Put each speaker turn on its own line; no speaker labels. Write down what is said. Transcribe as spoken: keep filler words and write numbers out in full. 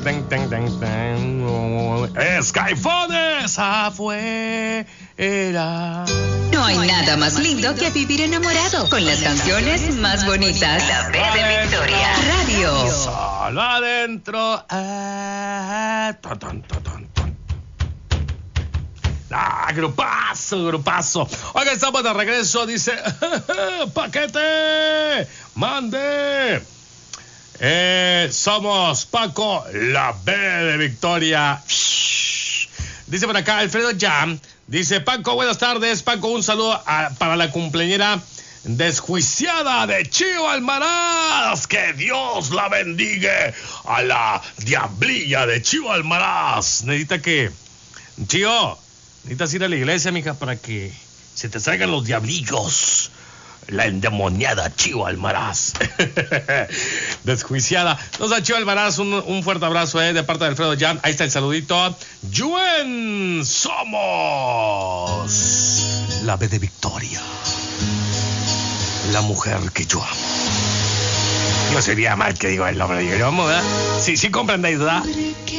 ten, ten, ten, ten. Skyfones afuera.
No hay nada más lindo que vivir enamorado con las canciones más bonitas. La B de Victoria Radio.
Solo adentro. Ah, tan, tan, tan, tan, tan. Ah, grupazo, grupazo. Oiga, estamos de regreso. Dice, paquete, mande. Eh, somos Paco, la B de Victoria. Dice por acá Alfredo Jam. Dice, Paco, buenas tardes. Paco, un saludo a, para la cumpleañera desjuiciada de Chío Almaraz. Que Dios la bendiga a la diablilla de Chío Almaraz. Necesita que, Chío, necesitas ir a la iglesia, mija, para que se te salgan los diablillos. La endemoniada Chío Almaraz. Desjuiciada. Entonces, a Chío Almaraz, un, un fuerte abrazo eh, de parte de Alfredo Jan. Ahí está el saludito. Yuen, somos la B de Victoria. La mujer que yo amo. No sería mal que digo el nombre de yo amo, ¿verdad? Sí, sí comprendéis, ¿verdad?